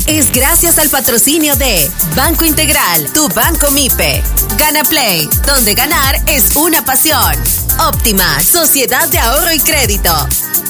es gracias al patrocinio de Banco Integral, tu banco MIPE. Gana Play, donde ganar es una pasión. Óptima, Sociedad de Ahorro y Crédito.